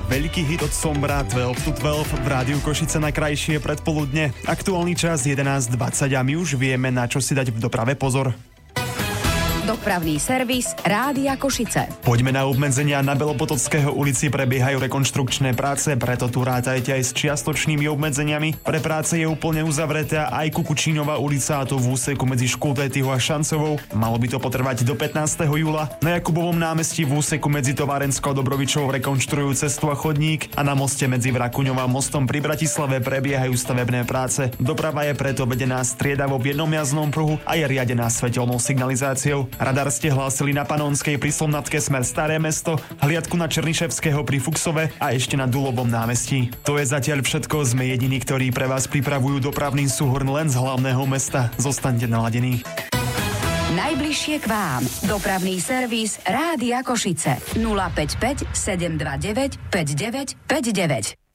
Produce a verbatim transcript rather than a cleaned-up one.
Veľký hit od Sombra dvanásť to dvanásť v Rádiu Košice na krajšie predpoludne. Aktuálny čas jedenásť dvadsať a my už vieme, na čo si dať v doprave pozor. Dopravný servis Rádia Košice. Poďme na obmedzenia. Na Belopotockého ulici prebiehajú rekonštrukčné práce, preto tu rátajte aj s čiastočnými obmedzeniami. Pre práce je úplne uzavretá aj Kukučíňová ulica, a to v úseku medzi Škultétyho a Šancovou. Malo by to potrvať do pätnásteho júla. Na Jakubovom námestí v úseku medzi Továrenskou a Dobrovičovou rekonštruujú cestu a chodník a na moste medzi Vrakuňou a mostom pri Bratislave prebiehajú stavebné práce. Doprava je preto vedená striedavo v jednom jazdnom pruhu a je riadená svetelnou signalizáciou. Radar ste hlásili na Panonskej pri Slomnatke smer Staré mesto, hliadku na Černiševského pri Fuxove a ešte na Dulovom námestí. To je zatiaľ všetko, sme jediní, ktorí pre vás pripravujú dopravný súhrn len z hlavného mesta. Zostaňte naladení. Najbližšie k vám. Dopravný servis Rádia Košice. nula päť päť sedem dva deväť päť deväť päť deväť.